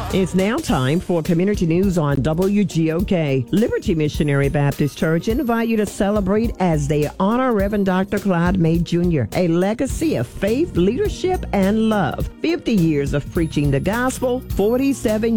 It's now time for community news on WGOK. Liberty Missionary Baptist Church invite you to celebrate as they honor Reverend Dr. Clyde May Jr., a legacy of faith, leadership, and love. 50 years of preaching the gospel, 47